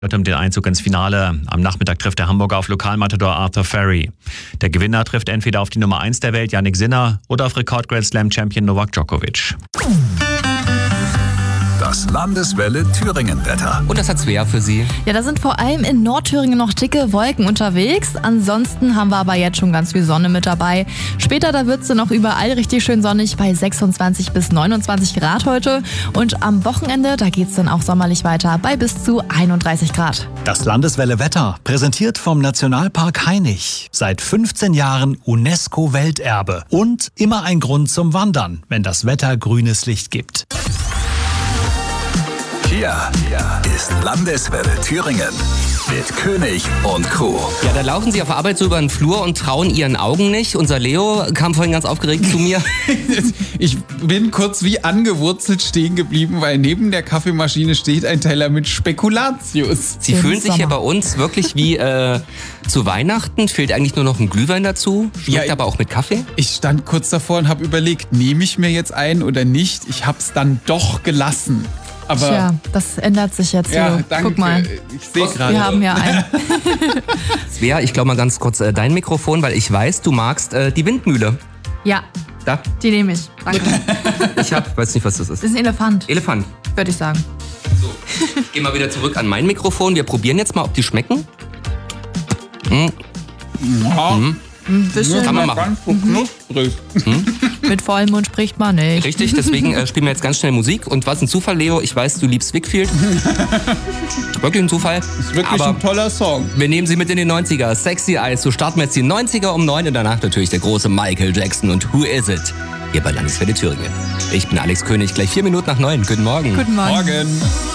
Um den Einzug ins Finale. Am Nachmittag trifft der Hamburger auf Lokalmatador Arthur Ferry. Der Gewinner trifft entweder auf die Nummer 1 der Welt, Jannik Sinner, oder auf Rekord-Grand Slam-Champion Novak Djokovic. Das Landeswelle Thüringen-Wetter. Und das hat Svea für Sie. Ja, da sind vor allem in Nordthüringen noch dicke Wolken unterwegs. Ansonsten haben wir aber jetzt schon ganz viel Sonne mit dabei. Später, da wird es dann auch überall richtig schön sonnig bei 26 bis 29 Grad heute. Und am Wochenende, da geht es dann auch sommerlich weiter bei bis zu 31 Grad. Das Landeswelle Wetter, präsentiert vom Nationalpark Hainich. Seit 15 Jahren UNESCO-Welterbe. Und immer ein Grund zum Wandern, wenn das Wetter grünes Licht gibt. Hier ist Landeswelle Thüringen mit König und Co. Ja, da laufen Sie auf der Arbeit so über den Flur und trauen Ihren Augen nicht. Unser Leo kam vorhin ganz aufgeregt zu mir. Ich bin kurz wie angewurzelt stehen geblieben, weil neben der Kaffeemaschine steht ein Teller mit Spekulatius. Sie fühlen sich hier bei uns wirklich wie zu Weihnachten. Fehlt eigentlich nur noch ein Glühwein dazu. Schmeckt aber auch mit Kaffee. Ich stand kurz davor und habe überlegt, nehme ich mir jetzt einen oder nicht? Ich habe es dann doch gelassen. Aber tja, das ändert sich jetzt, Leo. ja, danke. Guck mal, Ich sehe gerade. wir haben ja einen. Svea, ich glaube mal ganz kurz dein Mikrofon, weil ich weiß, du magst die Windmühle. Ja, Da. die nehme ich. Danke. Ich weiß nicht, was das ist. Das ist ein Elefant, Elefant. würde ich sagen. So, ich gehe mal wieder zurück an mein Mikrofon. Wir probieren jetzt mal, ob die schmecken. Ja, Ein bisschen Kann man machen. ganz so knusprig. mit vollem Mund spricht man nicht. Richtig, deswegen spielen wir jetzt ganz schnell Musik. Und was ein Zufall, Leo, ich weiß, du liebst Wickfield. Wirklich ein Zufall. Ist wirklich Aber ein toller Song. wir nehmen sie mit in die 90er. Sexy Eyes. So starten wir jetzt die 90er um 9 und danach natürlich der große Michael Jackson und Who Is It? Hier bei Landeswelle Thüringen. Ich bin Alex König, gleich 4 Minuten nach 9. Guten Morgen. Guten Morgen. Morgen.